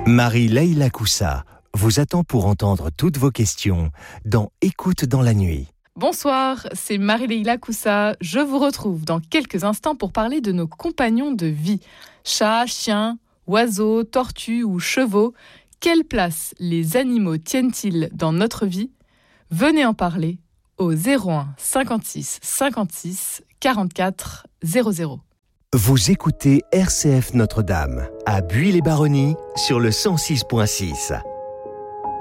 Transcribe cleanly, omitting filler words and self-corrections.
Marie-Leila Coussa vous attend pour entendre toutes vos questions dans Écoute dans la nuit. Bonsoir, c'est Marie-Leila Coussa. Je vous retrouve dans quelques instants pour parler de nos compagnons de vie. Chats, chiens, oiseaux, tortues ou chevaux, quelle place les animaux tiennent-ils dans notre vie ? Venez en parler au 01 56 56 44 00. Vous écoutez RCF Notre-Dame à Buis-les-Baronnies sur le 106.6.